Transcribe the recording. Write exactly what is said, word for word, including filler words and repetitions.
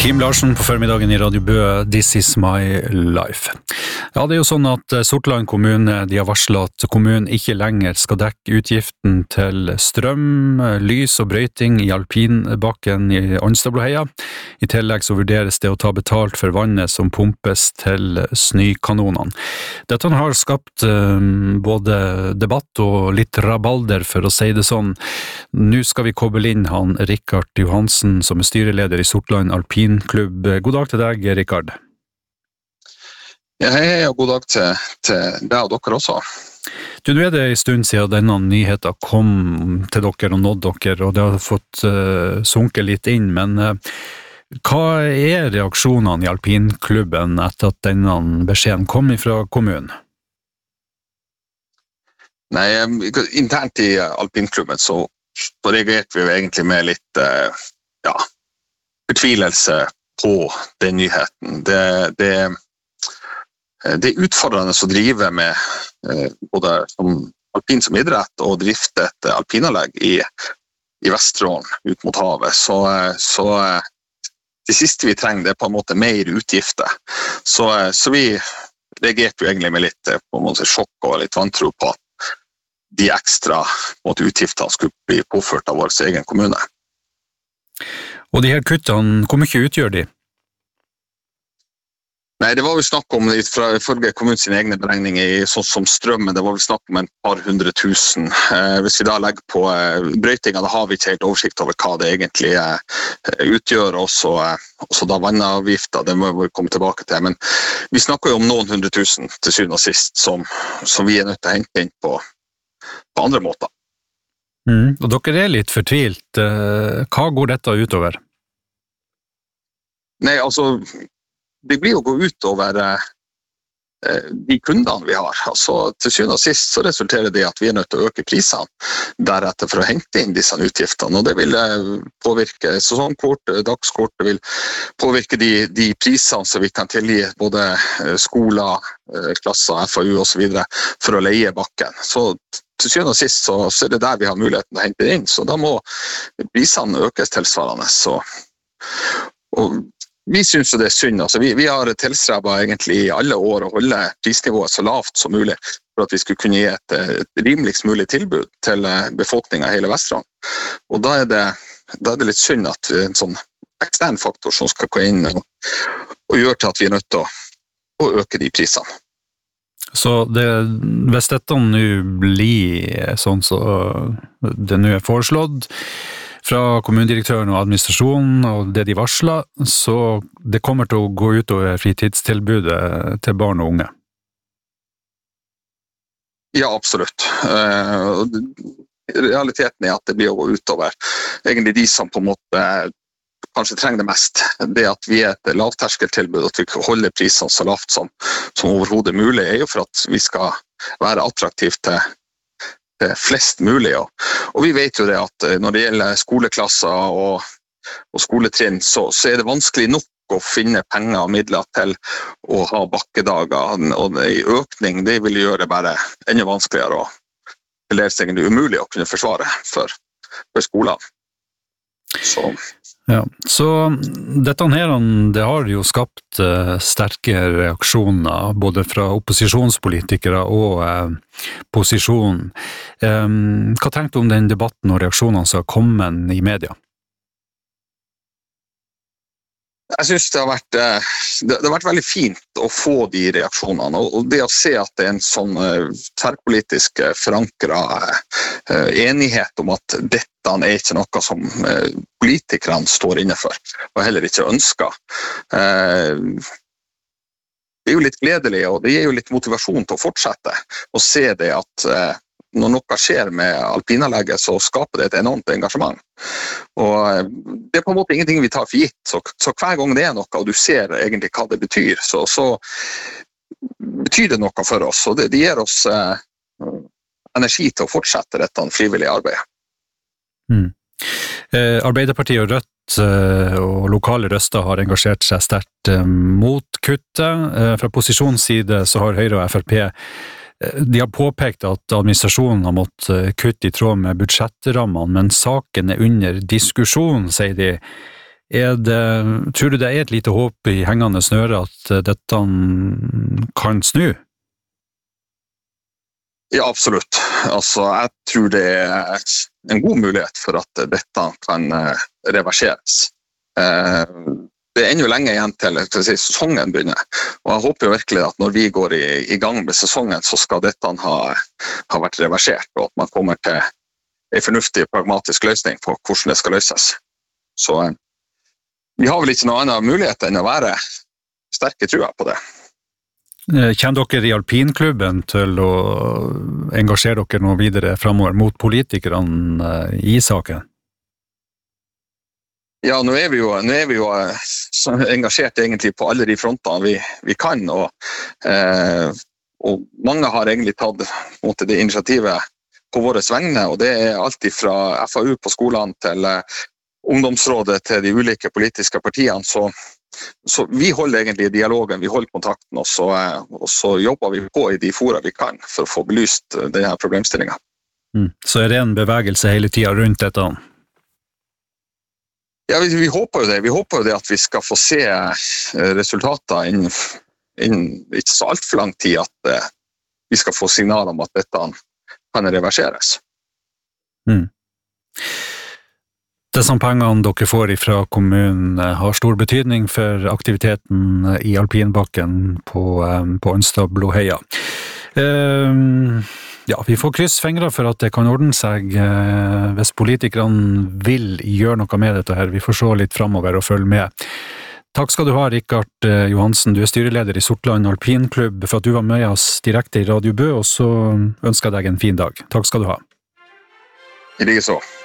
Kim Larsen på formiddagen i Radio Bø, This is my life. Ja, det er jo sånn at Sortland kommune, de har varslet at kommunen ikke lenger skal dekke utgiften til strøm, lys og brøyting i alpinbakken i Ånstadbloheia. I tillegg så vurderes det å ta betalt for vannet som pumpes til snøkanonene. Dette har skapt um, både debatt og litt rabalder, for å si det sånn. Nå skal vi koble inn han Rikard Johansen, som er styreleder i Sortland Alpinklubb. God dag til deg, Rikard. Ja, hei, og god dag til, til deg og dere også. Du, nå er det en stund siden denne nyheten kom til dere og nådde dere, og det har fått uh, sunket litt inn, men uh, hva er reaksjonene i Alpinklubben etter at denne beskjeden kom fra kommunen? Nei, internt i Alpinklubben så reagerte vi egentlig med litt uh, ja, fortvilelse på den nyheten. Det, det Det er utfordrende å drive med eh, både som alpin som idrett og drifte et alpinanlegg i, i Vesterålen ut mot havet. Så, så det siste vi trenger det er på en måte mer utgifter. Så, så vi reagerte jo egentlig med litt på en måte sjokk og litt vantro på at de ekstra på en måte, utgiftene skulle bli påført av vår egen kommune. Og de her kuttene, hvor mye utgjør de? Nei, det var vel snakk om, fra ifølge kommunens egne beregninger, sånn som strømmen, det var vel snakk om en par hundre tusen. Eh, hvis vi da legger på eh, brøytinga, da har vi ikke helt oversikt over hva det egentlig eh, utgjør, og så eh, da vannavgifter, det må vi komme tilbake til. Men vi snakker jo om noen hundre tusen til syvende og sist, som, som vi er nødt til å hente inn på, på andre måter. Mm, og dere er litt fortvilt. Hva går dette utover? Nei, altså... Det blir å gå ut over eh, de kundene vi har. Altså, til syvende og sist så resulterer det at vi er nødt til å øke prisene deretter for å hente inn disse utgiftene. Og det vil eh, påvirke sesongkort, dagskort, det vil påvirke de, de prisene som vi kan tilgi både skoler, klasser, F A U og så videre for å leie bakken. Så til syvende og sist så, så er det der vi har muligheten til å hente inn. Så da må prisene økes tilsvarende. Så, og vi synes jo det er synd. Altså, vi, vi har tilstrebet egentlig i alle år å holde prisnivået så lavt som mulig for at vi skulle kunne gi et, et rimeligst mulig tilbud til befolkningen i hele Vesterålen. Og da er, det, da er det litt synd at en sånn ekstern faktor som skal gå inn og, og gjøre til at vi er nødt til å, å øke de prisene. Så det, hvis dette nå blir sånn som det nå er foreslått, fra kommunedirektøren og administrasjonen og det de varsler, så det kommer til å gå ut over fritidstilbudet til barn og unge. Ja, absolutt. Realiteten er at det blir å gå utover egentlig de som på en måte kanskje trenger det mest. Det at vi er et lavterskeltilbud, at vi holder prisene så lavt som, som overhodet mulig, er jo for at vi skal være attraktivt til flest mulig. Og, og vi vet jo det at når det gjelder skoleklasser og, og skoletrinn, så, så er det vanskelig nok å finne penger og midler til å ha bakkedager. Og en økning, det vil gjøre det bare enda vanskeligere og til dels egentlig umulig å kunne forsvare for, for skolene. Så... Ja, så dette her, det har jo skapt uh, sterke reaksjoner, både fra opposisjonspolitikere og uh, posisjon. Um, hva tenkte du om den debatten og reaksjonene som har kommet i media? Jeg synes det har vært, det har vært veldig fint å få de reaksjonene, og det å se at det er en sånn tverrpolitisk forankret enighet om at dette er ikke noe som politikerne står inne for, og heller ikke ønsker. Det er jo litt gledelig, og det gir jo litt motivasjon til å fortsette, og se det at når noe skjer med alpinanlegget, så skaper det et enormt engasjement. Og det er på en måte ingenting vi tar for gitt, så, så hver gang det er noe, og du ser egentlig hva det betyr, så, så betyr det noe for oss, og det, det gir oss eh, energi til å fortsette dette frivillige arbeidet. Mm. Eh, Arbeiderpartiet og Rødt eh, og lokale røster har engasjert seg sterkt eh, mot kuttet. Eh, fra posisjonens side så har Høyre og F R P De har påpekt at administrasjonen har måttet kutte i tråd med budsjettrammene, men saken er under diskusjon, sier de. Er det, tror du det er et lite håp i hengende snøre at dette kan snu? Ja, absolutt. Altså, jeg tror det er en god mulighet for at dette kan reverseres. Det er ennå lenge igjen til, til si, sesongen begynner, og jeg håper jo virkelig at når vi går i, i gang med sesongen, så skal dette ha, ha vært reversert, og at man kommer til en fornuftig, pragmatisk løsning på hvordan det skal løses. Så vi har vel ikke noen annen mulighet enn å være sterke trua på det. Kjenner dere i alpinklubben til å engasjere dere noe videre fremover mot politikerne i saken? Ja, nå er vi jo, nå er vi jo engasjert egentlig på alle de frontene vi, vi kan, og, eh, og mange har egentlig tatt mot det initiativet på våre vegne, og det er alt fra F A U på skolene til eh, ungdomsrådet til de ulike politiske partiene, så Så vi holder egentlig dialogen, vi holder kontakten, og så, og så jobber vi på i de fora vi kan for å få belyst denne problemstillingen. Mm. Så er det en bevegelse hele tiden rundt dette? Ja, vi, vi håper jo det. Vi håper jo det at vi skal få se resultater innen, innen ikke så alt for lang tid, at uh, vi skal få signaler om at dette kan reverseres. Mm. Disse pengene dere får fra kommunen har stor betydning for aktiviteten i alpinbakken på, på Ønstad-Blåheia. Uh, ja, vi får krysse fingre for at det kan ordne seg uh, hvis politikerne vil gjøre noe med dette her. Vi får se litt fremover og følge med. Takk skal du ha, Rikard Johansen. Du er styreleder i Sortland Alpinklubb, for at du var med oss direkte i Radio Bø, og så ønsker jeg deg en fin dag. Takk skal du ha. I like så.